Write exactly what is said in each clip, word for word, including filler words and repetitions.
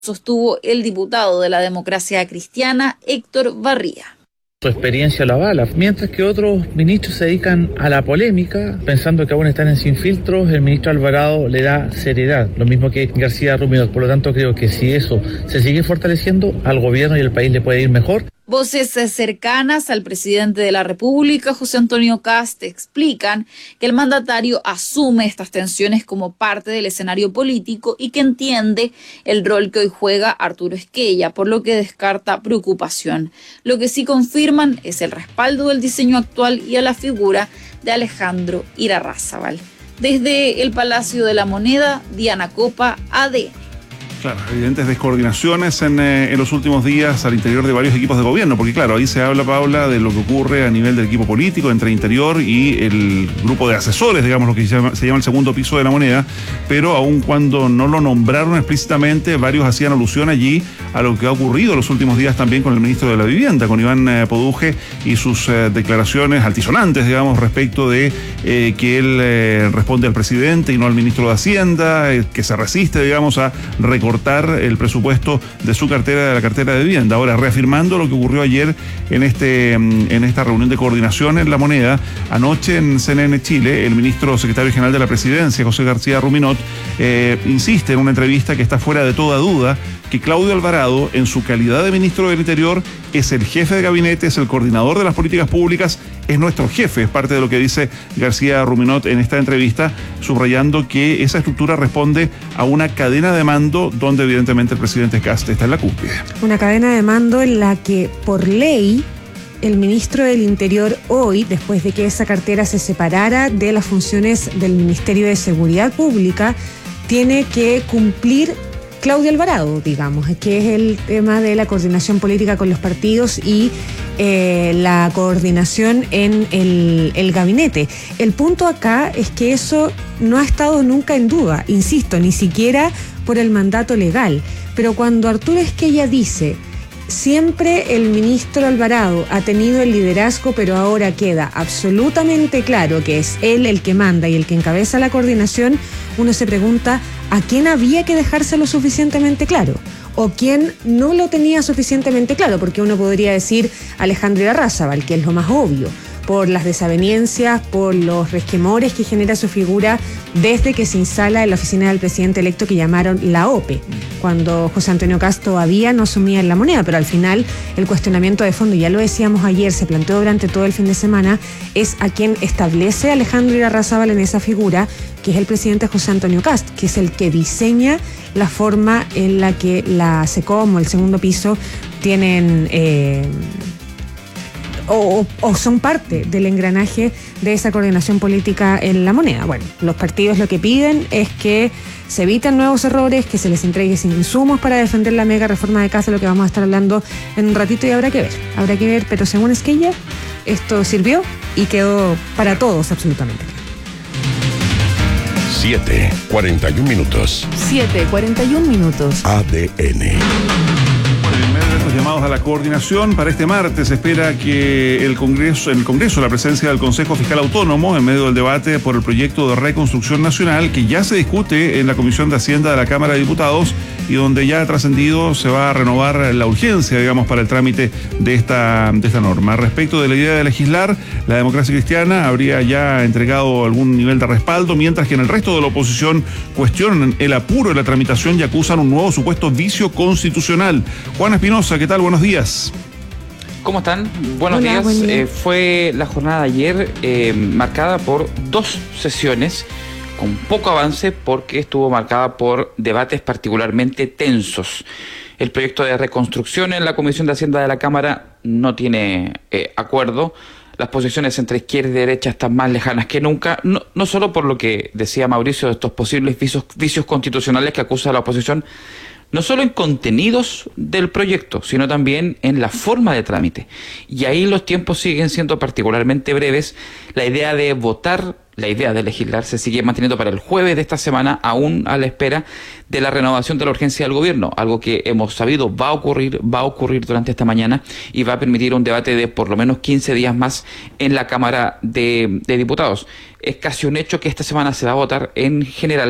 sostuvo el diputado de la Democracia Cristiana, Héctor Barría. Su experiencia lo avala, mientras que otros ministros se dedican a la polémica, pensando que aún están en sin filtros. El ministro Alvarado le da seriedad, lo mismo que García Ruminot. Por lo tanto, creo que si eso se sigue fortaleciendo, al gobierno y al país le puede ir mejor. Voces cercanas al presidente de la República, José Antonio Kast, explican que el mandatario asume estas tensiones como parte del escenario político y que entiende el rol que hoy juega Arturo Esquella, por lo que descarta preocupación. Lo que sí confirman es el respaldo del diseño actual y a la figura de Alejandro Irarrázaval. Desde el Palacio de la Moneda, Diana Copa, A D N. Claro, evidentes descoordinaciones en, eh, en los últimos días al interior de varios equipos de gobierno, porque claro, ahí se habla, Paula, de lo que ocurre a nivel del equipo político entre Interior y el grupo de asesores, digamos, lo que se llama, se llama el segundo piso de la moneda, pero aun cuando no lo nombraron explícitamente, varios hacían alusión allí a lo que ha ocurrido en los últimos días también con el ministro de la Vivienda, con Iván eh, Poduje, y sus eh, declaraciones altisonantes, digamos, respecto de eh, que él eh, responde al presidente y no al ministro de Hacienda, eh, que se resiste, digamos, a recordar el presupuesto de su cartera, de la cartera de vivienda. Ahora, reafirmando lo que ocurrió ayer en este en esta reunión de coordinación en La Moneda, anoche en C N N Chile, el ministro secretario general de la Presidencia, José García Ruminot, eh, insiste en una entrevista que está fuera de toda duda que Claudio Alvarado, en su calidad de ministro del Interior, es el jefe de gabinete, es el coordinador de las políticas públicas, es nuestro jefe. Es parte de lo que dice García Ruminot en esta entrevista, subrayando que esa estructura responde a una cadena de mando donde evidentemente el presidente Kast está en la cúspide. Una cadena de mando en la que por ley el ministro del Interior hoy, después de que esa cartera se separara de las funciones del Ministerio de Seguridad Pública, tiene que cumplir Claudio Alvarado, digamos, que es el tema de la coordinación política con los partidos y eh, la coordinación en el, el gabinete. El punto acá es que eso no ha estado nunca en duda, insisto, ni siquiera por el mandato legal. Pero cuando Arturo Esquella dice, siempre el ministro Alvarado ha tenido el liderazgo, pero ahora queda absolutamente claro que es él el que manda y el que encabeza la coordinación, uno se pregunta a quién había que dejárselo suficientemente claro o quién no lo tenía suficientemente claro, porque uno podría decir Alejandro Irarrázaval, que es lo más obvio, por las desavenencias, por los resquemores que genera su figura desde que se instala en la oficina del presidente electo que llamaron la O P E, cuando José Antonio Kast todavía no asumía en La Moneda, pero al final el cuestionamiento de fondo, ya lo decíamos ayer, se planteó durante todo el fin de semana, es a quien establece Alejandro Irarrázaval en esa figura, que es el presidente José Antonio Kast, que es el que diseña la forma en la que la SECOM o el segundo piso tienen... Eh, O, o son parte del engranaje de esa coordinación política en La Moneda. Bueno, los partidos lo que piden es que se eviten nuevos errores, que se les entregue sin insumos para defender la mega reforma de Kast, de lo que vamos a estar hablando en un ratito, y habrá que ver, habrá que ver, pero según Esquella, esto sirvió y quedó para todos absolutamente. siete, cuarenta y un minutos. siete, cuarenta y un minutos. A D N. Los llamados a la coordinación para este martes se espera que el Congreso, en el Congreso la presencia del Consejo Fiscal Autónomo en medio del debate por el proyecto de reconstrucción nacional que ya se discute en la Comisión de Hacienda de la Cámara de Diputados y donde ya ha trascendido se va a renovar la urgencia, digamos, para el trámite de esta, de esta norma. Respecto de la idea de legislar, la Democracia Cristiana habría ya entregado algún nivel de respaldo, mientras que en el resto de la oposición cuestionan el apuro de la tramitación y acusan un nuevo supuesto vicio constitucional. Juan Espinosa, ¿qué tal? Buenos días. ¿Cómo están? Buenos Hola, días. buen día. Eh, fue la jornada de ayer eh, marcada por dos sesiones con poco avance porque estuvo marcada por debates particularmente tensos. El proyecto de reconstrucción en la Comisión de Hacienda de la Cámara no tiene eh, acuerdo. Las posiciones entre izquierda y derecha están más lejanas que nunca, no, no solo por lo que decía Mauricio de estos posibles vicios, vicios constitucionales que acusa la oposición, no solo en contenidos del proyecto, sino también en la forma de trámite. Y ahí los tiempos siguen siendo particularmente breves. La idea de votar, la idea de legislar se sigue manteniendo para el jueves de esta semana, aún a la espera de la renovación de la urgencia del gobierno, algo que hemos sabido va a ocurrir, va a ocurrir durante esta mañana y va a permitir un debate de por lo menos quince días más en la Cámara de, de Diputados. Es casi un hecho que esta semana se va a votar en general,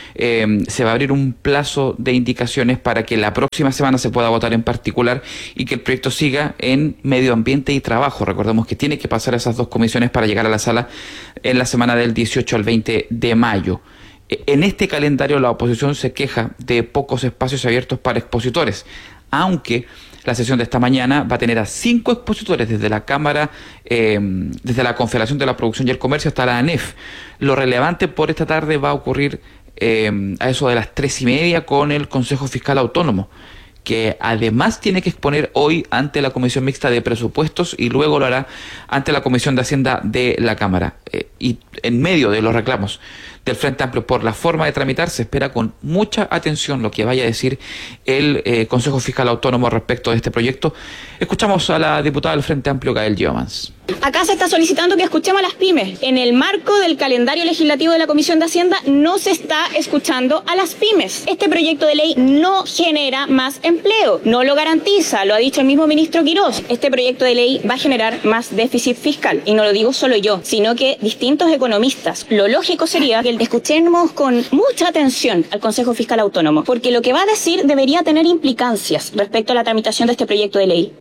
eh, se va a abrir un plazo de indicaciones para que la próxima semana se pueda votar en particular y que el proyecto siga en Medio Ambiente y Trabajo. Recordemos que tiene que pasar a esas dos comisiones para llegar a la sala en la semana del dieciocho al veinte de mayo. En este calendario la oposición se queja de pocos espacios abiertos para expositores, aunque la sesión de esta mañana va a tener a cinco expositores desde la Cámara, eh, desde la Confederación de la Producción y el Comercio hasta la ANEF. Lo relevante por esta tarde va a ocurrir eh, a eso de las tres y media con el Consejo Fiscal Autónomo, que además tiene que exponer hoy ante la Comisión Mixta de Presupuestos y luego lo hará ante la Comisión de Hacienda de la Cámara. Eh, y en medio de los reclamos del Frente Amplio por la forma de tramitar, se espera con mucha atención lo que vaya a decir el eh, Consejo Fiscal Autónomo respecto de este proyecto. Escuchamos a la diputada del Frente Amplio, Gael Giomans. Acá se está solicitando que escuchemos a las pymes. En el marco del calendario legislativo de la Comisión de Hacienda no se está escuchando a las pymes. Este proyecto de ley no genera más empleo, no lo garantiza, lo ha dicho el mismo ministro Quirós. Este proyecto de ley va a generar más déficit fiscal, y no lo digo solo yo, sino que distintos economistas. Lo lógico sería que escuchemos con mucha atención al Consejo Fiscal Autónomo, porque lo que va a decir debería tener implicancias respecto a la tramitación de este proyecto de ley.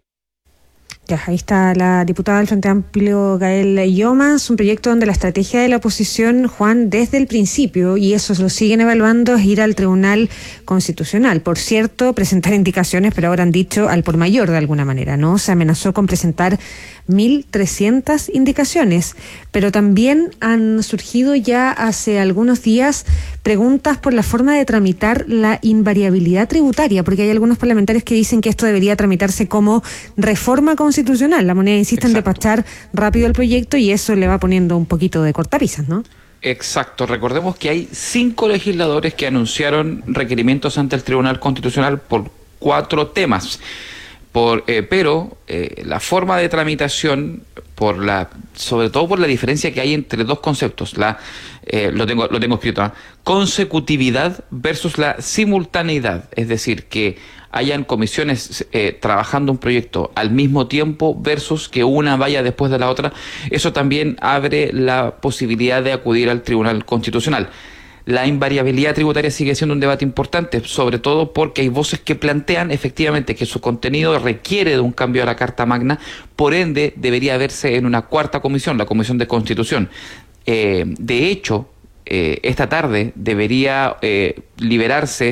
Ya, ahí está la diputada del Frente Amplio, Gael Giomans, un proyecto donde la estrategia de la oposición, Juan, desde el principio, y eso lo siguen evaluando, es ir al Tribunal Constitucional. Por cierto, presentar indicaciones, pero ahora han dicho al por mayor de alguna manera, ¿no? Se amenazó con presentar mil trescientas indicaciones, pero también han surgido ya hace algunos días preguntas por la forma de tramitar la invariabilidad tributaria, porque hay algunos parlamentarios que dicen que esto debería tramitarse como reforma constitucional. La Moneda insiste en despachar rápido el proyecto y eso le va poniendo un poquito de cortapisas, ¿no? Exacto. Recordemos que hay cinco legisladores que anunciaron requerimientos ante el Tribunal Constitucional por cuatro temas. Por, eh, pero eh, la forma de tramitación, por la, sobre todo por la diferencia que hay entre dos conceptos, la eh, lo tengo lo tengo escrito, ¿eh? consecutividad versus la simultaneidad, es decir, que hayan comisiones eh, trabajando un proyecto al mismo tiempo versus que una vaya después de la otra. Eso también abre la posibilidad de acudir al Tribunal Constitucional. La invariabilidad tributaria sigue siendo un debate importante, sobre todo porque hay voces que plantean efectivamente que su contenido requiere de un cambio a la Carta Magna, por ende debería verse en una cuarta comisión, la Comisión de Constitución. Eh, de hecho, eh, esta tarde debería eh, liberarse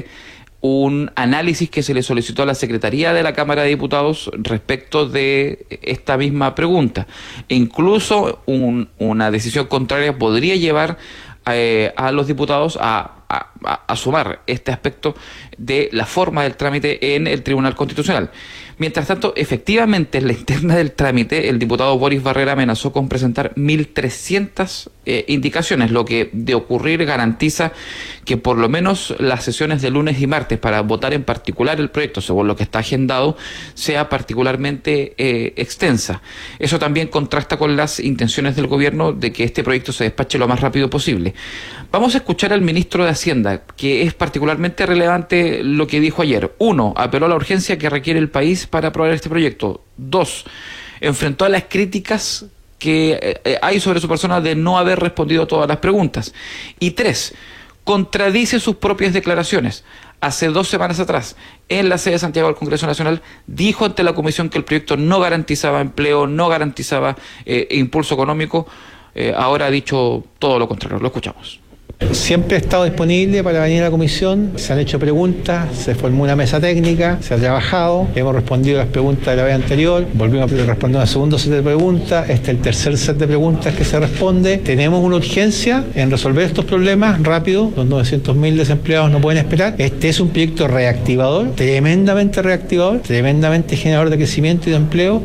un análisis que se le solicitó a la Secretaría de la Cámara de Diputados respecto de esta misma pregunta. E incluso un, una decisión contraria podría llevar Eh, a los diputados a, a, a sumar este aspecto de la forma del trámite en el Tribunal Constitucional. Mientras tanto, efectivamente, en la interna del trámite, el diputado Boris Barrera amenazó con presentar mil trescientas eh, indicaciones, lo que de ocurrir garantiza que por lo menos las sesiones de lunes y martes para votar en particular el proyecto, según lo que está agendado, sea particularmente eh, extensa. Eso también contrasta con las intenciones del gobierno de que este proyecto se despache lo más rápido posible. Vamos a escuchar al ministro de Hacienda, que es particularmente relevante lo que dijo ayer. Uno, apeló a la urgencia que requiere el país para aprobar este proyecto. Dos, enfrentó a las críticas que eh, hay sobre su persona de no haber respondido a todas las preguntas. Y tres, contradice sus propias declaraciones. Hace dos semanas atrás, en la sede de Santiago del Congreso Nacional, dijo ante la Comisión que el proyecto no garantizaba empleo, no garantizaba eh, impulso económico. Eh, ahora ha dicho todo lo contrario. Lo escuchamos. Siempre he estado disponible para venir a la comisión, se han hecho preguntas, se formó una mesa técnica, se ha trabajado, hemos respondido las preguntas de la vez anterior, volvimos a responder un segundo set de preguntas, este es el tercer set de preguntas que se responde. Tenemos una urgencia en resolver estos problemas rápido, los novecientos mil desempleados no pueden esperar. Este es un proyecto reactivador, tremendamente reactivador, tremendamente generador de crecimiento y de empleo.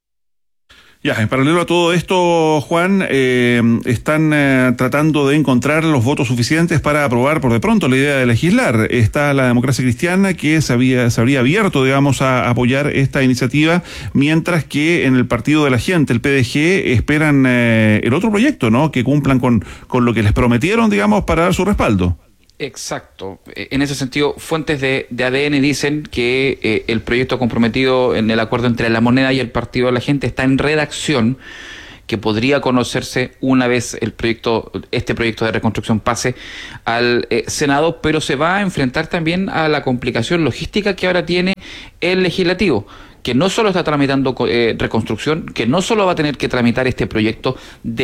Ya, en paralelo a todo esto, Juan, eh, están eh, tratando de encontrar los votos suficientes para aprobar por de pronto la idea de legislar. Está la Democracia Cristiana, que se, había, se habría abierto, digamos, a apoyar esta iniciativa, mientras que en el Partido de la Gente, el P D G, esperan eh, el otro proyecto, ¿no? Que cumplan con, con lo que les prometieron, digamos, para dar su respaldo. Exacto. En ese sentido, fuentes de, de A D N dicen que eh, el proyecto comprometido en el acuerdo entre la Moneda y el Partido de la Gente está en redacción, que podría conocerse una vez el proyecto, este proyecto de reconstrucción pase al eh, Senado, pero se va a enfrentar también a la complicación logística que ahora tiene el legislativo, que no solo está tramitando eh, reconstrucción, que no solo va a tener que tramitar este proyecto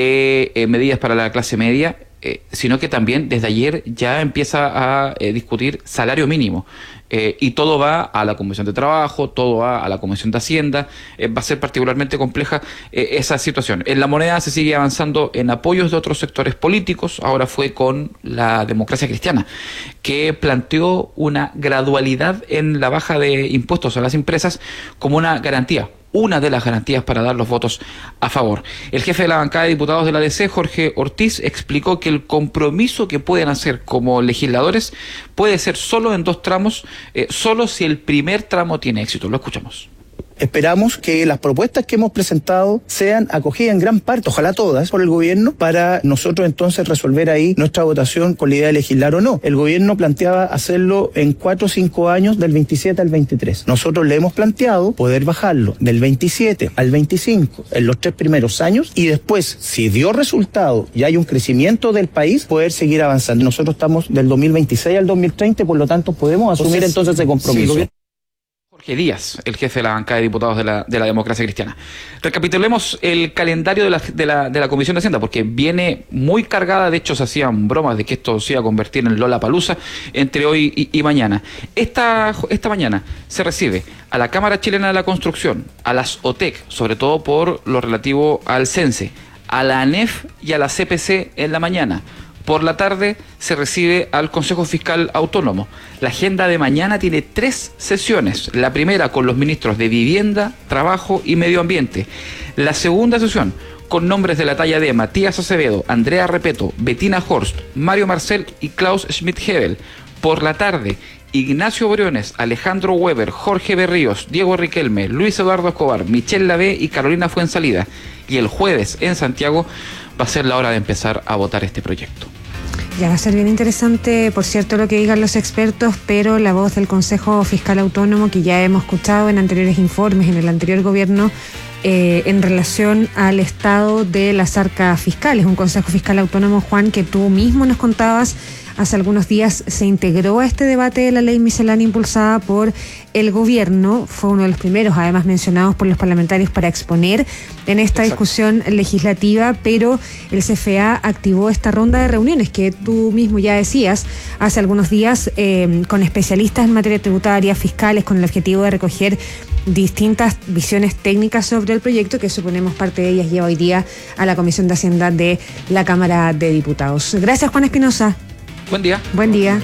de eh, medidas para la clase media, eh, sino que también desde ayer ya empieza a eh, discutir salario mínimo. Eh, y todo va a la Comisión de Trabajo, todo va a la Comisión de Hacienda. Eh, va a ser particularmente compleja eh, esa situación. En la moneda se sigue avanzando en apoyos de otros sectores políticos. Ahora fue con la Democracia Cristiana, que planteó una gradualidad en la baja de impuestos a las empresas como una garantía, una de las garantías para dar los votos a favor. El jefe de la bancada de diputados de la D C, Jorge Ortiz, explicó que el compromiso que pueden hacer como legisladores puede ser solo en dos tramos, eh, solo si el primer tramo tiene éxito. Lo escuchamos. Esperamos que las propuestas que hemos presentado sean acogidas en gran parte, ojalá todas, por el gobierno, para nosotros entonces resolver ahí nuestra votación con la idea de legislar o no. El gobierno planteaba hacerlo en cuatro o cinco años, del veintisiete al veintitrés. Nosotros le hemos planteado poder bajarlo del veintisiete al veinticinco en los tres primeros años y después, si dio resultado y hay un crecimiento del país, poder seguir avanzando. Nosotros estamos del dos mil veintiséis al dos mil treinta, por lo tanto podemos asumir entonces, entonces ese compromiso. Sí, Jorge Díaz, el jefe de la bancada de diputados de la, de la Democracia Cristiana. Recapitulemos el calendario de la, de, la, de la Comisión de Hacienda, porque viene muy cargada. De hecho, se hacían bromas de que esto se iba a convertir en Lollapalooza entre hoy y, y mañana. Esta, esta mañana se recibe a la Cámara Chilena de la Construcción, a las O T E C, sobre todo por lo relativo al CENSE, a la ANEF y a la C P C en la mañana. Por la tarde se recibe al Consejo Fiscal Autónomo. La agenda de mañana tiene tres sesiones. La primera con los ministros de Vivienda, Trabajo y Medio Ambiente. La segunda sesión con nombres de la talla de Matías Acevedo, Andrea Repeto, Bettina Horst, Mario Marcel y Klaus Schmidt-Hebel. Por la tarde, Ignacio Briones, Alejandro Weber, Jorge Berríos, Diego Riquelme, Luis Eduardo Escobar, Michelle Lavé y Carolina Fuenzalida. Y el jueves en Santiago va a ser la hora de empezar a votar este proyecto. Ya va a ser bien interesante, por cierto, lo que digan los expertos, pero la voz del Consejo Fiscal Autónomo, que ya hemos escuchado en anteriores informes, en el anterior gobierno, eh, en relación al estado de las arcas fiscales. Un Consejo Fiscal Autónomo, Juan, que tú mismo nos contabas hace algunos días se integró a este debate de la ley miscelánea impulsada por el gobierno. Fue uno de los primeros, además, mencionados por los parlamentarios para exponer en esta Exacto. discusión legislativa, pero el C F A activó esta ronda de reuniones que tú mismo ya decías hace algunos días eh, con especialistas en materia tributaria, fiscales, con el objetivo de recoger distintas visiones técnicas sobre el proyecto, que suponemos parte de ellas lleva hoy día a la Comisión de Hacienda de la Cámara de Diputados. Gracias, Juan Espinosa. Buen día. Buen día.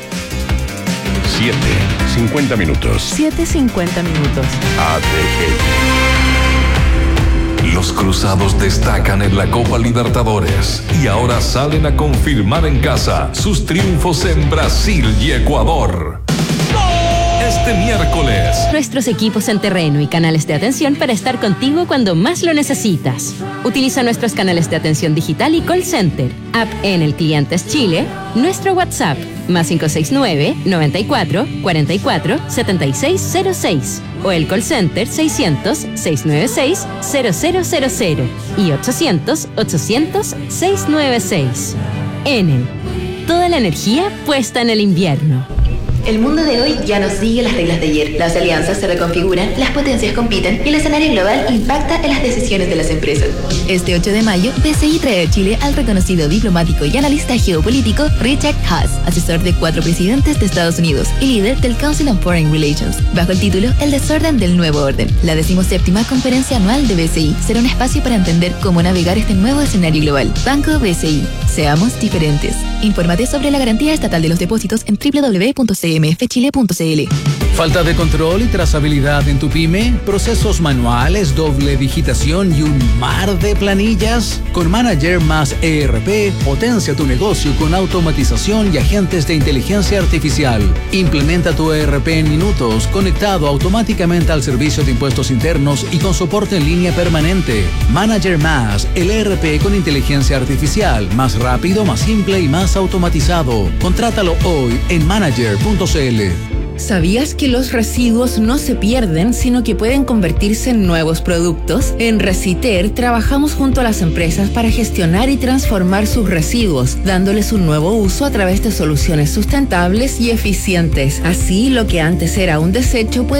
siete, cincuenta minutos. siete, cincuenta minutos. A D N. Los cruzados destacan en la Copa Libertadores y ahora salen a confirmar en casa sus triunfos en Brasil y Ecuador. Este miércoles, nuestros equipos en terreno y canales de atención para estar contigo cuando más lo necesitas. Utiliza nuestros canales de atención digital y call center, app en el Clientes Chile, nuestro WhatsApp, más cinco seis nueve, noventa y cuatro, cuarenta y cuatro, setenta y seis cero seis, o el call center seiscientos, seiscientos noventa y seis, cero cero cero cero y ochocientos, ochocientos, seiscientos noventa y seis. Enel, toda la energía puesta en el invierno. El mundo de hoy ya no sigue las reglas de ayer. Las alianzas se reconfiguran, las potencias compiten y el escenario global impacta en las decisiones de las empresas. Este ocho de mayo, B C I trae a Chile al reconocido diplomático y analista geopolítico Richard Haass, asesor de cuatro presidentes de Estados Unidos y líder del Council on Foreign Relations, bajo el título El desorden del nuevo orden. La decimoséptima conferencia anual de B C I será un espacio para entender cómo navegar este nuevo escenario global. Banco B C I. Seamos diferentes. Infórmate sobre la garantía estatal de los depósitos en doble u doble u doble u punto c m f chile punto c l. ¿Falta de control y trazabilidad en tu pyme? ¿Procesos manuales, doble digitación y un mar de planillas? Con Manager más E R P, potencia tu negocio con automatización y agentes de inteligencia artificial. Implementa tu E R P en minutos, conectado automáticamente al servicio de impuestos internos y con soporte en línea permanente. Manager más, el E R P con inteligencia artificial, más rápido, más simple y más automatizado. Contrátalo hoy en manager punto c l. ¿Sabías que los residuos no se pierden, sino que pueden convertirse en nuevos productos? En Reciter trabajamos junto a las empresas para gestionar y transformar sus residuos, dándoles un nuevo uso a través de soluciones sustentables y eficientes. Así, lo que antes era un desecho puede